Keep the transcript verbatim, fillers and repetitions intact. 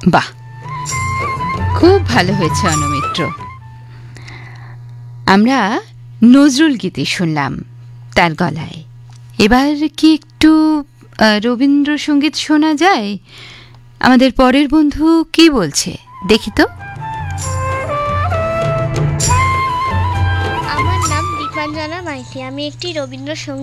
বাহ, খুব ভালো হয়েছে অনুমিত্র। আমরা নজরুল গীতি শুনলাম তার গলায়। এবার কি একটু রবীন্দ্রসঙ্গীত শোনা যায়? আমাদের পরের বন্ধু কি বলছে দেখি তো। আমার নাম দীপাঞ্জনা মাইতি, আমি একটি রবীন্দ্রসঙ্গীত